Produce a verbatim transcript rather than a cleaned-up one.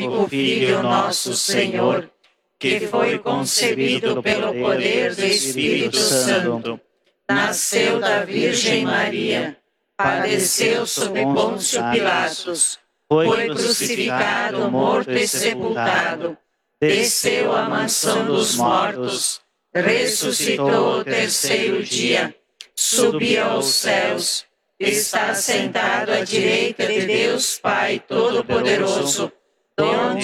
único Filho, nosso Senhor, que foi concebido pelo poder do Espírito Santo, nasceu da Virgem Maria, padeceu sob Pôncio Pilatos, foi crucificado, morto e sepultado, desceu à mansão dos mortos, ressuscitou ao terceiro dia, subiu aos céus, está sentado à direita de Deus Pai Todo-Poderoso, donde